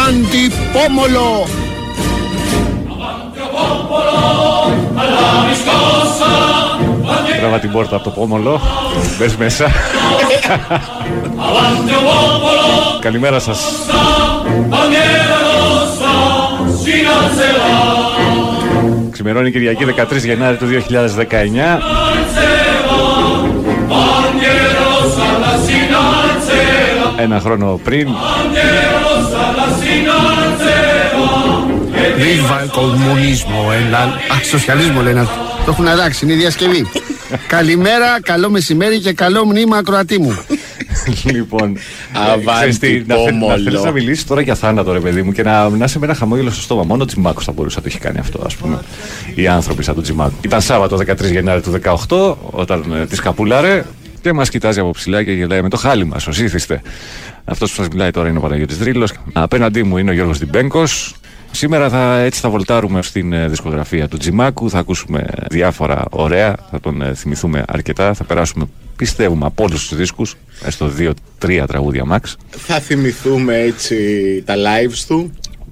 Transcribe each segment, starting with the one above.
Avanti Pomolo! Τράβα την πόρτα από το Πόμολο. Μπες μέσα. Καλημέρα σας. Ξημερώνει Κυριακή 13 Γενάρη του 2019. Ένα χρόνο πριν. Viva el comunismo, σοσιαλισμό λένε. Το έχουν αλλάξει, είναι η διασκευή. Καλημέρα, καλό μεσημέρι και καλό μνήμα ακροατή μου. Λοιπόν, Αβάντι Πόμολο. Να θέλεις να μιλήσεις τώρα για θάνατο, ρε παιδί μου, και να είσαι με ένα χαμόγελο στο στόμα. Μόνο ο Τζιμάκος θα μπορούσε να το έχει κάνει αυτό, ας πούμε. Οι άνθρωποι σαν τον Τζιμάκο. Ήταν Σάββατο 13 Γενάρη του 18, όταν τη καπούλαρε και μας κοιτάζει από ψηλά και γελάει με το χάλι μας. Ως ήθιστε. Αυτός που σας μιλάει τώρα είναι ο Παναγιώτης Δρύλος. Απέναντί μου είναι ο Γιώργος Διμπέγκος. Σήμερα έτσι θα βολτάρουμε στην δισκογραφία του Τζιμάκου, θα ακούσουμε διάφορα ωραία, θα τον θυμηθούμε αρκετά, θα περάσουμε, πιστεύουμε, από όλους τους δίσκους, στο 2-3 τραγούδια max. Θα θυμηθούμε έτσι τα lives του.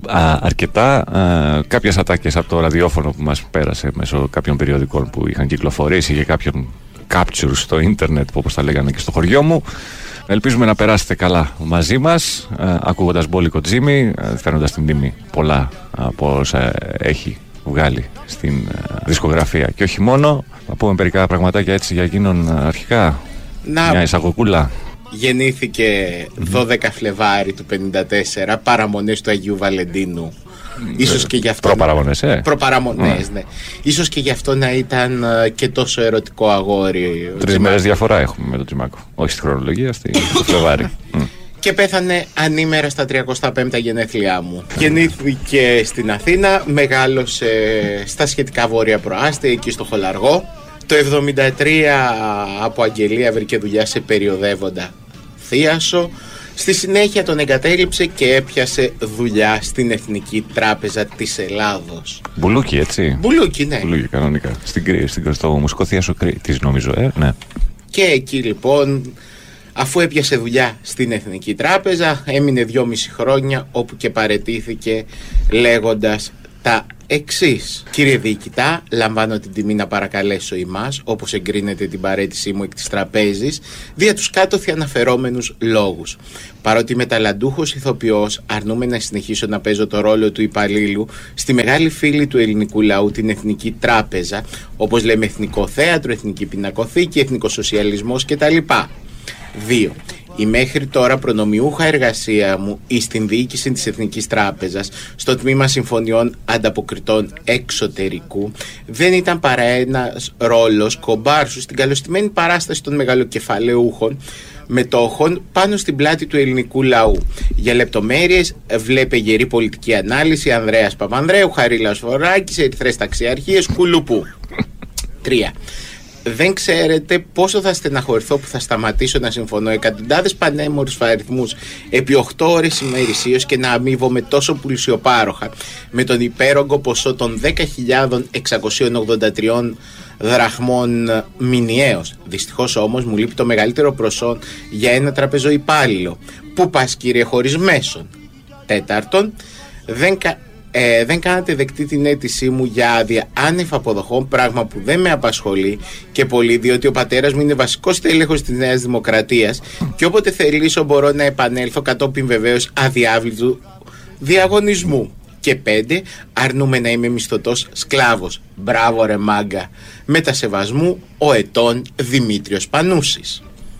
Αρκετά, κάποιες ατάκες από το ραδιόφωνο που μας πέρασε μέσω κάποιων περιοδικών που είχαν κυκλοφορήσει για κάποιον capture στο ίντερνετ, που όπως τα λέγανε και στο χωριό μου. Ελπίζουμε να περάσετε καλά μαζί μας, ακούγοντας Μπόλικο Τζίμι, φέρνοντας τη μνήμη πολλά από όσα έχει βγάλει στην δισκογραφία. Και όχι μόνο, θα πούμε μερικά πραγματάκια έτσι για εκείνον αρχικά. Μια εισαγωγούλα. Γεννήθηκε 12 Φλεβάρι του 54, παραμονές του Αγίου Βαλεντίνου. Ίσως και γι' αυτό. Προπαραμονές, Προπαραμονές, ναι. Ίσως και γι' αυτό να ήταν και τόσο ερωτικό αγόρι. 3 μέρες διαφορά έχουμε με τον Τζιμάκο. Όχι στη χρονολογία, στο Φλεβάρι. Και πέθανε ανήμερα στα 35 γενέθλιά μου. Γεννήθηκε στην Αθήνα, μεγάλωσε στα σχετικά βόρεια προάστια, εκεί στο Χολαργό. Το 73 από αγγελία βρήκε δουλειά σε περιοδεύοντα θίασο. Στη συνέχεια τον εγκατέλειψε και έπιασε δουλειά στην Εθνική Τράπεζα της Ελλάδος. Μπουλούκι, έτσι. Μπουλούκι, ναι. Μπουλούκι, κανονικά. Στο μουσικό θίασο Κρήτης, νομίζω, ναι. Και εκεί λοιπόν, αφού έπιασε δουλειά στην Εθνική Τράπεζα, έμεινε 2,5 χρόνια, όπου και παραιτήθηκε λέγοντας τα εξής. Κύριε Διοικητά, λαμβάνω την τιμή να παρακαλέσω ημάς, όπως εγκρίνεται την παραίτησή μου εκ της τραπέζης, δια τους κάτωθι αναφερόμενους λόγους. Παρότι είμαι ταλαντούχος ηθοποιός, αρνούμαι να συνεχίσω να παίζω το ρόλο του υπαλλήλου στη μεγάλη φίλη του ελληνικού λαού, την Εθνική Τράπεζα, όπως λέμε Εθνικό Θέατρο, Εθνική Πινακοθήκη, Εθνικοσοσιαλισμός κτλ. 2. Η μέχρι τώρα προνομιούχα εργασία μου στην διοίκηση της Εθνικής Τράπεζας, στο τμήμα συμφωνιών ανταποκριτών εξωτερικού, δεν ήταν παρά ένας ρόλος κομπάρσου στην καλωστημένη παράσταση των μεγαλοκεφαλαιούχων μετόχων πάνω στην πλάτη του ελληνικού λαού. Για λεπτομέρειες βλέπε γερή πολιτική ανάλυση Ανδρέας Παπανδρέου, Χαρίλαος Φοράκης, Ερυθρές Ταξιαρχίες, Κουλουπού. 3. Δεν ξέρετε πόσο θα στεναχωρηθώ που θα σταματήσω να συμφωνώ εκατοντάδες πανέμορφους αριθμούς επί 8 ώρες ημερησίως και να αμείβομαι τόσο πουλσιοπάροχα με τον υπέρογκο ποσό των 10.683 δραχμών μηνιαίως. Δυστυχώς όμως μου λείπει το μεγαλύτερο προσόν για ένα τραπεζοϊπάλληλο. Πού πας, κύριε, χωρίς μέσον? 4. Δεν κάνατε δεκτή την αίτησή μου για άδεια άνευ αποδοχών, πράγμα που δεν με απασχολεί και πολύ, διότι ο πατέρας μου είναι βασικός τέλεχος της Νέας Δημοκρατίας και όποτε θελήσω μπορώ να επανέλθω κατόπιν βεβαίως αδιάβλητου διαγωνισμού. Και 5. Αρνούμε να είμαι μισθωτός σκλάβος. Μπράβο ρε μάγκα. Μετασεβασμού, ο ετών Δημήτριος Πανούσης.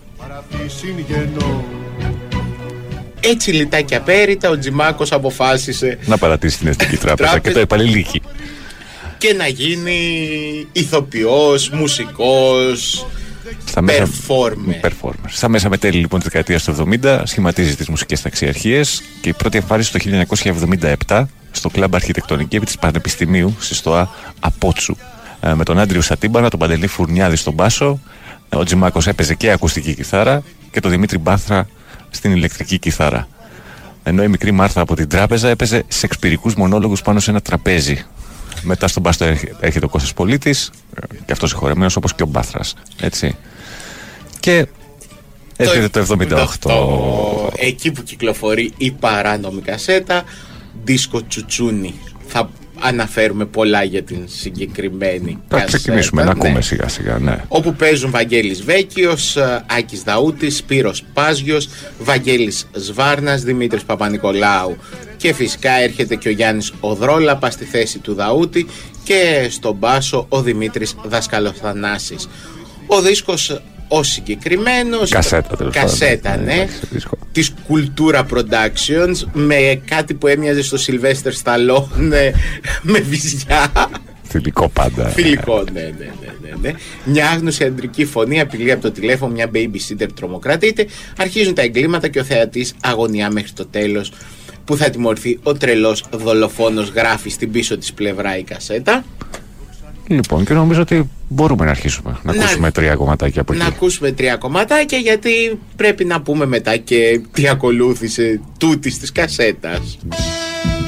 Έτσι λιτά και απέριτα ο Τζιμάκος αποφάσισε να παρατήσει την Εθνική Τράπεζα και το επαλληλίκι και να γίνει ηθοποιός, μουσικός, performer. Στα μέσα μετέλη λοιπόν της δεκαετίας του 70 σχηματίζει τις μουσικές ταξιαρχίες και η πρώτη εμφάνιση το 1977 στο κλαμπ Αρχιτεκτονική επί της Πανεπιστημίου στη ΣΤΟΑ Απότσου, με τον Άντριο Σατίμπανα, τον Παντελή Φουρνιάδη στον μπάσο. Ο Τζιμάκος έπαιζε και ακουστική κιθάρα και τον Δημήτρη Μπάθρα στην ηλεκτρική κιθάρα. Ενώ η μικρή Μάρθα από την τράπεζα έπαιζε σεξπυρικούς μονόλογους πάνω σε ένα τραπέζι. Μετά στον μπάστο έρχεται ο Κώστας Πολίτης, και αυτός συγχωρεμένος όπως και ο Μπάθρας. Έτσι. Και Έρχεται το 78. Εκεί που κυκλοφορεί η παράνομη κασέτα Δίσκο Τσουτσούνι. Θα αναφέρουμε πολλά για την συγκεκριμένη Θα κασέτα. ξεκινήσουμε να ακούμε σιγά σιγά, ναι. Όπου παίζουν Βαγγέλης Βέκιος, Άκης Δαούτης, Σπύρος Πάζιος, Βαγγέλης Σβάρνας, Δημήτρης Παπα-Νικολάου και φυσικά έρχεται και ο Γιάννης Οδρόλαπα στη θέση του Δαούτη και στον μπάσο ο Δημήτρης Δασκαλοθανάσης. Ο δίσκος ο συγκεκριμένος, κασέτα, ναι, της Cultura Productions, με κάτι που έμοιαζε στο Sylvester Stallone με βυζιά. Φιλικό πάντα. Φιλικό, ναι. Μια άγνωση αντρική φωνή απειλεί από το τηλέφωνο, μια babysitter τρομοκρατείται. Αρχίζουν τα εγκλήματα και ο θεατής αγωνιά μέχρι το τέλος, που θα τιμωρηθεί ο τρελός δολοφόνος, γράφει στην πίσω της πλευρά η κασέτα. Λοιπόν, και νομίζω ότι μπορούμε να αρχίσουμε να ακούσουμε 3 κομματάκια από εκεί. Να ακούσουμε 3 κομματάκια, γιατί πρέπει να πούμε μετά και τι ακολούθησε τούτης της κασέτας.